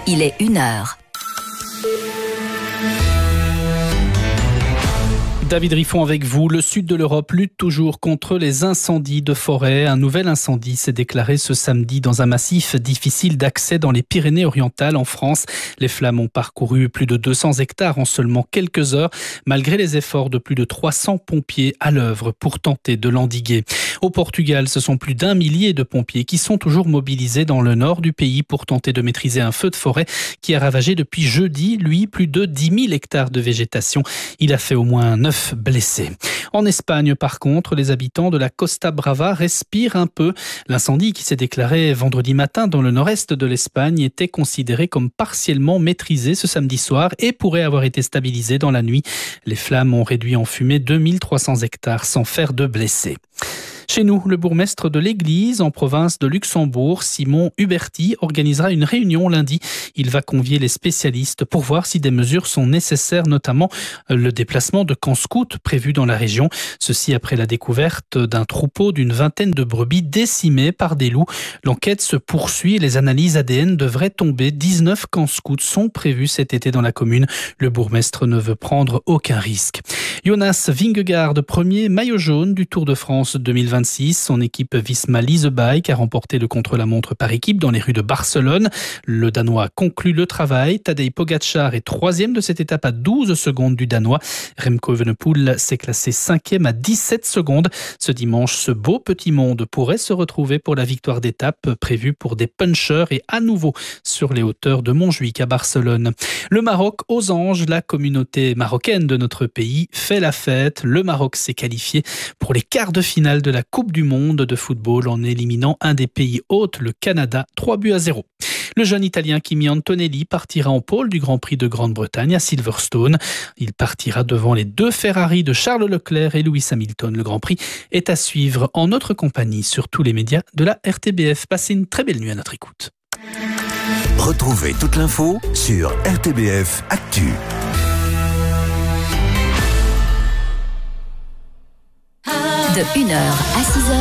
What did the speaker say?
Il est 1h. David Riffon avec vous. Le sud de l'Europe lutte toujours contre les incendies de forêt. Un nouvel incendie s'est déclaré ce samedi dans un massif difficile d'accès dans les Pyrénées-Orientales en France. Les flammes ont parcouru plus de 200 hectares en seulement quelques heures, malgré les efforts de plus de 300 pompiers à l'œuvre pour tenter de l'endiguer. Au Portugal, ce sont plus d'1 millier de pompiers qui sont toujours mobilisés dans le nord du pays pour tenter de maîtriser un feu de forêt qui a ravagé depuis jeudi, plus de 10 000 hectares de végétation. Il a fait au moins 9 blessés. En Espagne, par contre, les habitants de la Costa Brava respirent un peu. L'incendie qui s'est déclaré vendredi matin dans le nord-est de l'Espagne était considéré comme partiellement maîtrisé ce samedi soir et pourrait avoir été stabilisé dans la nuit. Les flammes ont réduit en fumée 2300 hectares sans faire de blessés. Chez nous, le bourgmestre de l'Église, en province de Luxembourg, Simon Huberti, organisera une réunion lundi. Il va convier les spécialistes pour voir si des mesures sont nécessaires, notamment le déplacement de camps scouts prévus dans la région. Ceci après la découverte d'un troupeau d'une vingtaine de brebis décimées par des loups. L'enquête se poursuit et les analyses ADN devraient tomber. 19 camps scouts sont prévus cet été dans la commune. Le bourgmestre ne veut prendre aucun risque. Jonas Vingegaard, premier maillot jaune du Tour de France 2026. Son équipe Visma Lease Bike a remporté le contre-la-montre par équipe dans les rues de Barcelone. Le Danois conclut le travail. Tadej Pogačar est 3e de cette étape à 12 secondes du Danois. Remco Evenepoel s'est classé 5e à 17 secondes. Ce dimanche, ce beau petit monde pourrait se retrouver pour la victoire d'étape prévue pour des punchers et à nouveau sur les hauteurs de Montjuïc à Barcelone. Le Maroc aux anges, la communauté marocaine de notre pays fait la fête. Le Maroc s'est qualifié pour les quarts de finale de la Coupe du Monde de football en éliminant un des pays hôtes, le Canada, 3-0. Le jeune Italien Kimi Antonelli partira en pôle du Grand Prix de Grande-Bretagne à Silverstone. Il partira devant les 2 Ferrari de Charles Leclerc et Lewis Hamilton. Le Grand Prix est à suivre en notre compagnie sur tous les médias de la RTBF. Passez une très belle nuit à notre écoute. Retrouvez toute l'info sur RTBF Actu. De 1h à 6h.